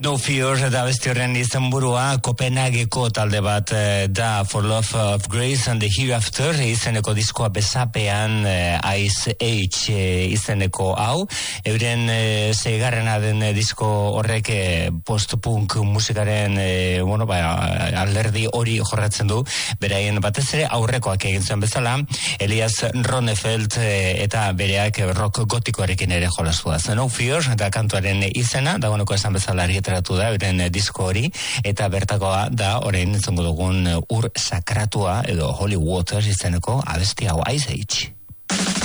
No Fear da beste horren izenburua Kopenhageko talde bat da For Love of Grace and the Hereafter izeneko diskoa besapean Ice Age izeneko hau. Euren seigarrena den disko horrek post-punk musikaren alderdi hori jorratzen du. Beraien batez ere aurrekoak egin zuen bezala Elias Ronefeld eta bereak rock gotikoarekin ere jolastu da. No Fear da kantuaren izena, dagoeneko esan bezala argitaratu da euren disko hori, eta bertakoa da orain entzungo dugun ur sakratua edo Holy Waters izeneko abesti hau Ice Age.